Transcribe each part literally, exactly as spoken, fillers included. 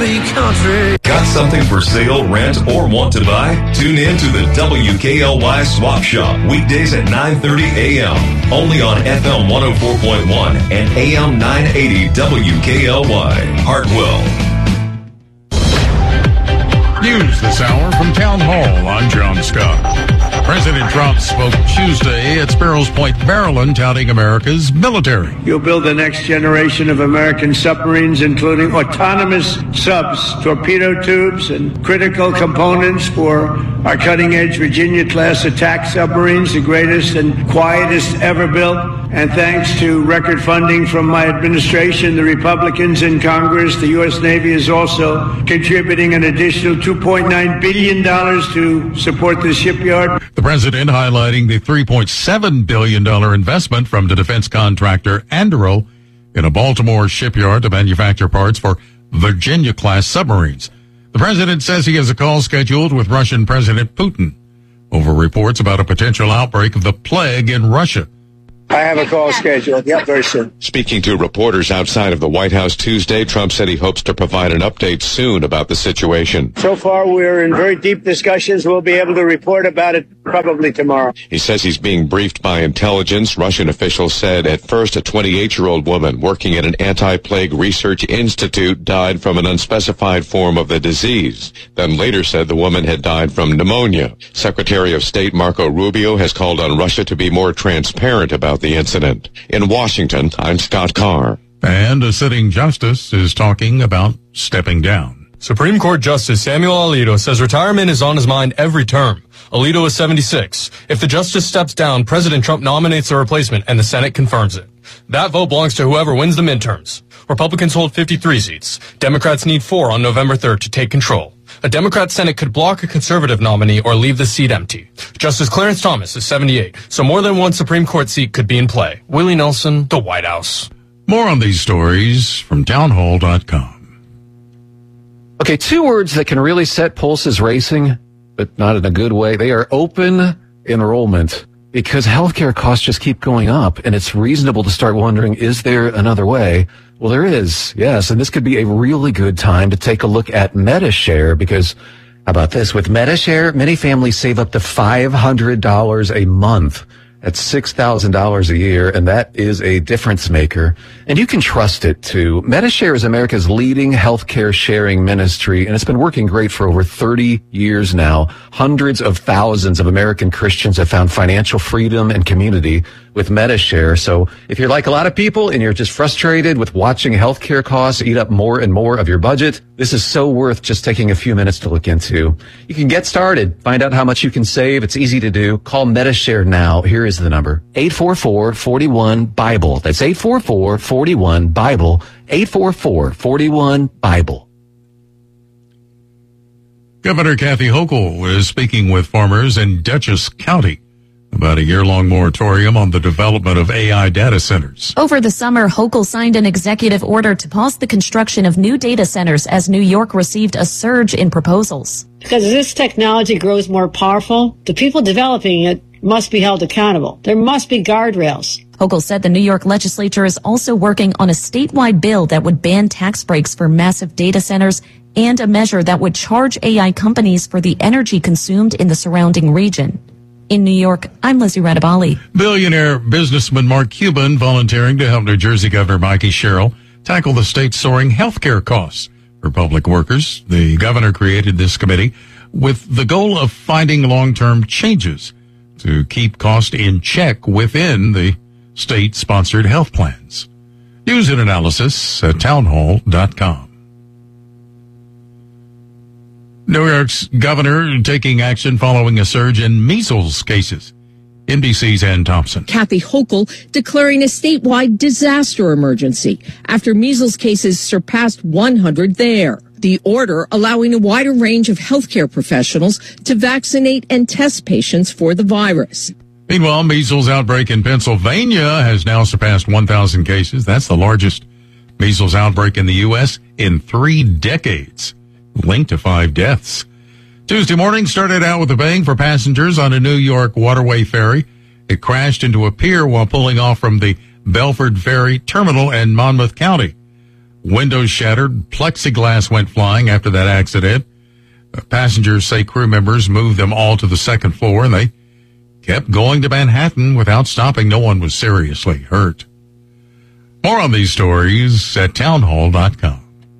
baby country. Got something for sale, rent, or want to buy? Tune in to the W K L Y Swap Shop weekdays at nine thirty a.m. Only on F M one oh four point one and A M nine eighty W K L Y. Hartwell. News this hour from Town Hall. I'm John Scott. President Trump spoke Tuesday at Sparrows Point, Maryland, touting America's military. You'll build the next generation of American submarines, including autonomous subs, torpedo tubes, and critical components for our cutting-edge Virginia-class attack submarines, the greatest and quietest ever built. And thanks to record funding from my administration, the Republicans in Congress, the U S Navy is also contributing an additional two point nine billion dollars to support the shipyard. The president highlighting the three point seven billion dollars investment from the defense contractor Anduril in a Baltimore shipyard to manufacture parts for Virginia-class submarines. The president says he has a call scheduled with Russian President Putin over reports about a potential outbreak of the plague in Russia. I have a call scheduled. Yep, very soon. Speaking to reporters outside of the White House Tuesday, Trump said he hopes to provide an update soon about the situation. So far, we're in very deep discussions. We'll be able to report about it probably tomorrow. He says he's being briefed by intelligence. Russian officials said at first a twenty-eight-year-old woman working at an anti-plague research institute died from an unspecified form of the disease. Then later said the woman had died from pneumonia. Secretary of State Marco Rubio has called on Russia to be more transparent about the incident. In Washington, I'm Scott Carr. And a sitting justice is talking about stepping down. Supreme Court Justice Samuel Alito says retirement is on his mind every term. Alito is seventy-six. If the justice steps down, President Trump nominates a replacement and the Senate confirms it. That vote belongs to whoever wins the midterms. Republicans hold fifty-three seats. Democrats need four on November third to take control. A Democrat Senate could block a conservative nominee or leave the seat empty. Justice Clarence Thomas is seventy-eight, so more than one Supreme Court seat could be in play. Willie Nelson, the White House. More on these stories from townhall dot com. Okay, two words that can really set pulses racing, but not in a good way. They are open enrollment, because healthcare costs just keep going up, and it's reasonable to start wondering, is there another way? Well, there is, yes, and this could be a really good time to take a look at Medi-Share, because how about this? With Medi-Share, many families save up to five hundred dollars a month. That's six thousand dollars a year, and that is a difference maker. And you can trust it, too. Medi-Share is America's leading healthcare sharing ministry, and it's been working great for over thirty years now. Hundreds of thousands of American Christians have found financial freedom and community with Medi-Share. So if you're like a lot of people and you're just frustrated with watching healthcare costs eat up more and more of your budget, this is so worth just taking a few minutes to look into. You can get started, find out how much you can save. It's easy to do. Call Medi-Share now. Here is the number, eight four four, four one, BIBLE. That's eight four four, four one, BIBLE, eight four four, four one, BIBLE. Governor Kathy Hochul is speaking with farmers in Dutchess County about a year-long moratorium on the development of A I data centers. Over the summer, Hochul signed an executive order to pause the construction of new data centers as New York received a surge in proposals. Because as this technology grows more powerful, the people developing it must be held accountable. There must be guardrails. Hochul said the New York legislature is also working on a statewide bill that would ban tax breaks for massive data centers and a measure that would charge A I companies for the energy consumed in the surrounding region. In New York, I'm Lizzie Radabali. Billionaire businessman Mark Cuban volunteering to help New Jersey Governor Mikey Sherrill tackle the state's soaring health care costs for public workers. The governor created this committee with the goal of finding long-term changes to keep costs in check within the state-sponsored health plans. News and analysis at townhall dot com. New York's governor taking action following a surge in measles cases. N B C's Ann Thompson. Kathy Hochul declaring a statewide disaster emergency after measles cases surpassed one hundred there. The order allowing a wider range of healthcare professionals to vaccinate and test patients for the virus. Meanwhile, measles outbreak in Pennsylvania has now surpassed one thousand cases. That's the largest measles outbreak in the U S in three decades, linked to five deaths. Tuesday morning started out with a bang for passengers on a New York waterway ferry. It crashed into a pier while pulling off from the Belford Ferry Terminal in Monmouth County. Windows shattered. Plexiglass went flying after that accident. Uh, passengers say crew members moved them all to the second floor, and they kept going to Manhattan without stopping. No one was seriously hurt. More on these stories at townhall dot com.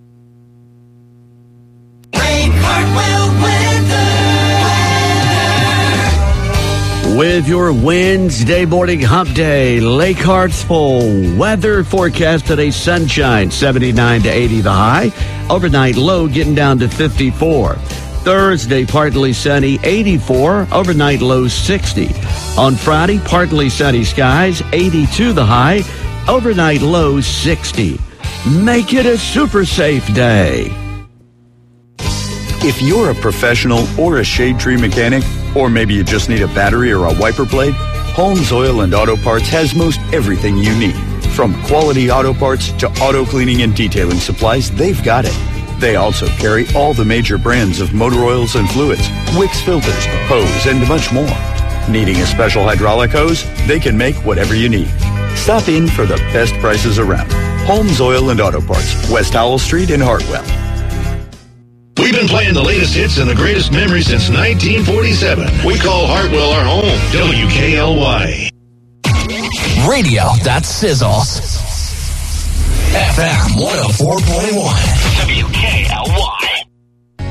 With your Wednesday morning hump day, Lake Hartsville weather forecast today, sunshine, seventy-nine to eighty the high. Overnight low getting down to fifty-four. Thursday, partly sunny, eighty-four. Overnight low, sixty. On Friday, partly sunny skies, eighty-two the high. Overnight low, sixty. Make it a super safe day. If you're a professional or a shade tree mechanic, or maybe you just need a battery or a wiper blade, Holmes Oil and Auto Parts has most everything you need. From quality auto parts to auto cleaning and detailing supplies, they've got it. They also carry all the major brands of motor oils and fluids, Wix filters, hose, and much more. Needing a special hydraulic hose? They can make whatever you need. Stop in for the best prices around. Holmes Oil and Auto Parts, West Howell Street in Hartwell. We've been playing the latest hits and the greatest memories since nineteen forty-seven. We call Hartwell our home. W K L Y. Radio that sizzles. F M one oh four point one. W K